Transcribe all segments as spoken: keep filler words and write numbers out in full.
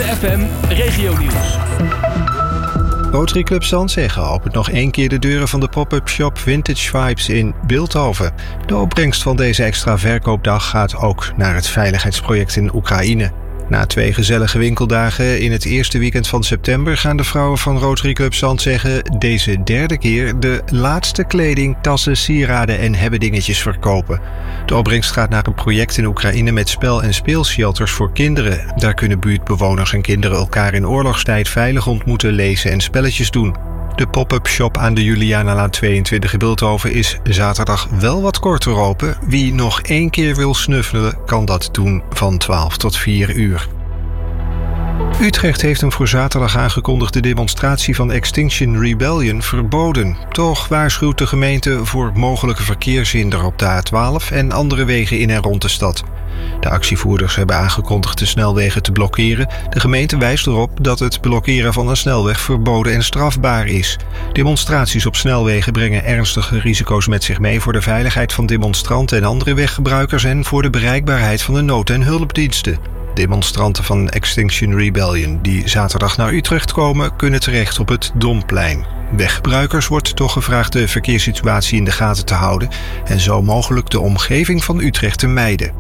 Drenthe F M Regionieuws. Rotary Club Zandhegge opent nog één keer de deuren van de pop-up shop Vintage Vibes in Bilthoven. De opbrengst van deze extra verkoopdag gaat ook naar het veiligheidsproject in Oekraïne. Na twee gezellige winkeldagen in het eerste weekend van september gaan de vrouwen van Rotary Club Zandhegge deze derde keer de laatste kleding, tassen, sieraden en hebbedingetjes verkopen. De opbrengst gaat naar een project in Oekraïne met spel- en speelshelters voor kinderen. Daar kunnen buurtbewoners en kinderen elkaar in oorlogstijd veilig ontmoeten, lezen en spelletjes doen. De pop-up shop aan de Julianalaan tweeëntwintig in Bilthoven is zaterdag wel wat korter open. Wie nog één keer wil snuffelen, kan dat doen van twaalf tot vier uur. Utrecht heeft een voor zaterdag aangekondigde demonstratie van Extinction Rebellion verboden. Toch waarschuwt de gemeente voor mogelijke verkeershinder op de A twaalf en andere wegen in en rond de stad. De actievoerders hebben aangekondigd de snelwegen te blokkeren. De gemeente wijst erop dat het blokkeren van een snelweg verboden en strafbaar is. Demonstraties op snelwegen brengen ernstige risico's met zich mee voor de veiligheid van demonstranten en andere weggebruikers en voor de bereikbaarheid van de nood- en hulpdiensten. Demonstranten van Extinction Rebellion die zaterdag naar Utrecht komen, kunnen terecht op het Domplein. Weggebruikers wordt toch gevraagd de verkeerssituatie in de gaten te houden en zo mogelijk de omgeving van Utrecht te mijden.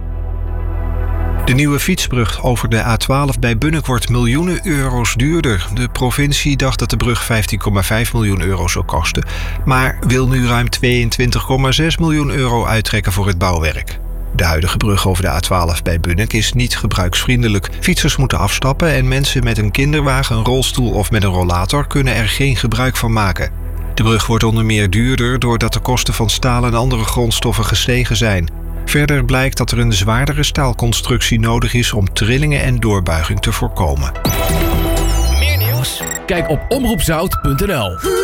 De nieuwe fietsbrug over de A twaalf bij Bunnik wordt miljoenen euro's duurder. De provincie dacht dat de brug vijftien komma vijf miljoen euro zou kosten, maar wil nu ruim tweeëntwintig komma zes miljoen euro uittrekken voor het bouwwerk. De huidige brug over de A twaalf bij Bunnik is niet gebruiksvriendelijk. Fietsers moeten afstappen en mensen met een kinderwagen, een rolstoel of met een rollator kunnen er geen gebruik van maken. De brug wordt onder meer duurder doordat de kosten van staal en andere grondstoffen gestegen zijn. Verder blijkt dat er een zwaardere staalconstructie nodig is om trillingen en doorbuiging te voorkomen. Meer nieuws? Kijk op omroep zout punt n l.